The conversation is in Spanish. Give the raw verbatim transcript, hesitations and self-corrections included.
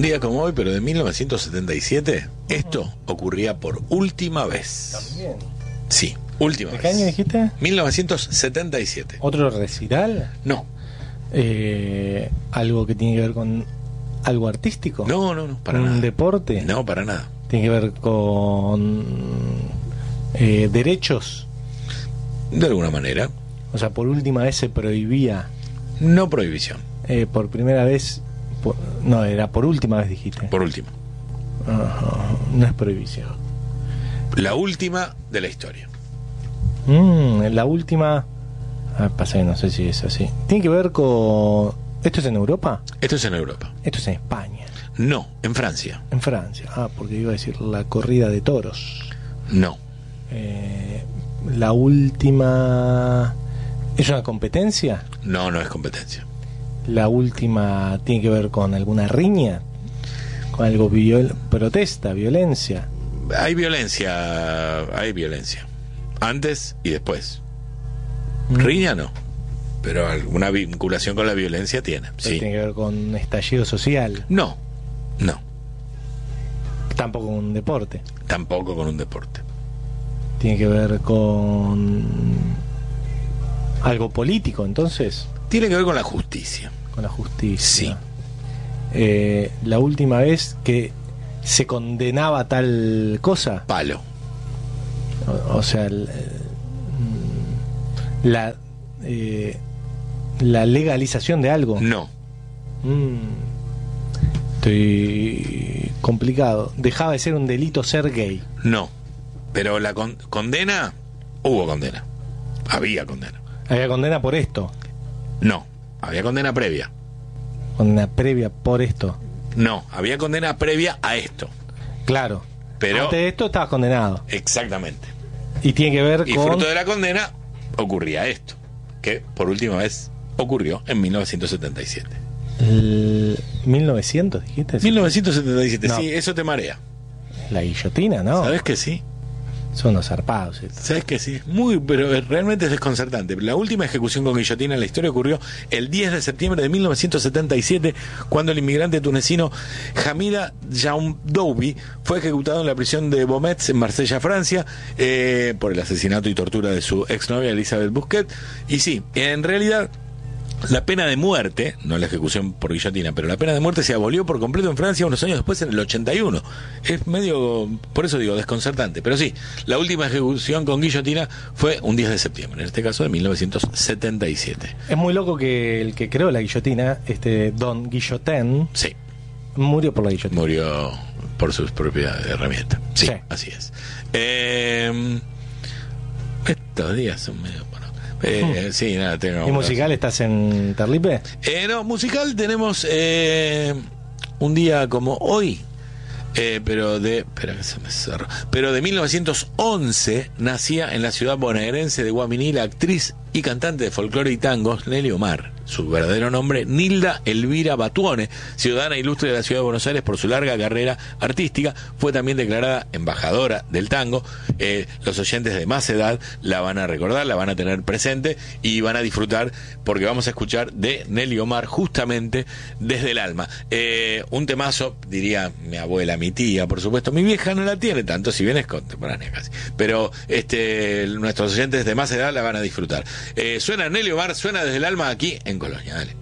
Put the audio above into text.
Un día como hoy, pero de mil novecientos setenta y siete, esto ocurría por última vez. También. Sí, última ¿De vez. qué año dijiste? mil novecientos setenta y siete. ¿Otro recital? No, Eh, ¿Algo que tiene que ver con algo artístico? no, no, no, para ¿Un nada. deporte? No, para nada. ¿Tiene que ver con eh, derechos? De alguna manera, O sea, por última vez se prohibía, no prohibición, eh, por primera vez, por- no, era por última vez dijiste. por último. Ajá, no es prohibición. La última de la historia. Mm, la última, ah, pasa que no sé si es así. ¿Tiene que ver con... ¿Esto es en Europa? Esto es en Europa. Esto es en España, No, en Francia. en Francia. Ah, porque iba a decir la corrida de toros. No, Eh, la última... ¿Es una competencia? no, no es competencia. La última tiene que ver con alguna riña, con algo viol... protesta, violencia. Hay violencia, hay violencia. Antes y después. Mm. Riña no, pero alguna vinculación con la violencia tiene. Sí. Tiene que ver con estallido social, No, no, tampoco con un deporte. tampoco con un deporte. Tiene que ver con algo político, entonces, Tiene que ver con la justicia. con la justicia. Sí. Eh, la última vez que se condenaba tal cosa, Palo. o, o sea, el- el- la eh, la legalización de algo. No, Mm. Estoy complicado. Dejaba de ser un delito ser gay. no. Pero la con- condena, hubo condena. Había condena. Había condena por esto, No, había condena previa. condena previa por esto. No, había condena previa a esto. Claro. Pero- Antes de esto estabas condenado. Exactamente. Y tiene que ver Y con... fruto de la condena ocurría esto, que por última vez ocurrió en mil novecientos setenta y siete. el mil novecientos, dijiste. mil novecientos setenta y siete, No. sí, eso te marea. La guillotina, ¿no? ¿Sabes que sí? Son unos zarpados. estos. ¿Sabes que sí? Muy, pero realmente es desconcertante. La última ejecución con guillotina en la historia ocurrió el diez de septiembre de mil novecientos setenta y siete, cuando el inmigrante tunecino Hamida Jaoudoubi fue ejecutado en la prisión de Beaumetz, en Marsella, Francia, eh, por el asesinato y tortura de su exnovia Elizabeth Busquet. Y sí, en realidad, la pena de muerte, no la ejecución por guillotina, pero la pena de muerte se abolió por completo en Francia unos años después, en el ochenta y uno. Es medio, por eso digo, desconcertante. Pero sí, la última ejecución con guillotina fue un diez de septiembre, en este caso de mil novecientos setenta y siete. Es muy loco que el que creó la guillotina, este Don Guillotin, Sí, murió por la guillotina. murió por sus propias herramientas. Sí, Sí. así es. Eh, estos días son medio... bueno, eh, sí, nada, tengo... ¿Y musical estás en Terlipe? Eh, no, musical tenemos eh, un día como hoy, eh, pero de espera que se me cerró, pero de mil novecientos once nacía en la ciudad bonaerense de Guaminí la actriz y cantante de folclore y tangos Nelly Omar. Su verdadero nombre, Nilda Elvira Batuone, ciudadana ilustre de la ciudad de Buenos Aires por su larga carrera artística, fue también declarada embajadora del tango. Eh, los oyentes de más edad la van a recordar, la van a tener presente y van a disfrutar, porque vamos a escuchar de Nelly Omar justamente Desde el Alma. Eh, un temazo, diría mi abuela, mi tía, por supuesto. Mi vieja no la tiene tanto, si bien es contemporánea casi, pero este nuestros oyentes de más edad la van a disfrutar. Eh, suena Nelly Omar, suena Desde el Alma aquí en Colonia. Dale.